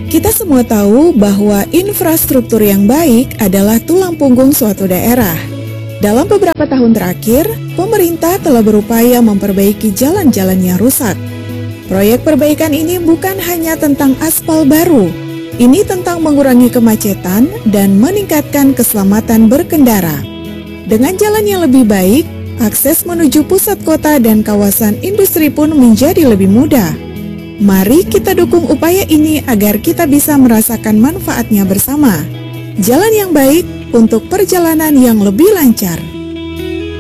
Kita semua tahu bahwa infrastruktur yang baik adalah tulang punggung suatu daerah. Dalam beberapa tahun terakhir, pemerintah telah berupaya memperbaiki jalan-jalan yang rusak. Proyek perbaikan ini bukan hanya tentang aspal baru, ini tentang mengurangi kemacetan dan meningkatkan keselamatan berkendara. Dengan jalan yang lebih baik, akses menuju pusat kota dan kawasan industri pun menjadi lebih mudah. Mari kita dukung upaya ini agar kita bisa merasakan manfaatnya bersama. Jalan yang baik untuk perjalanan yang lebih lancar.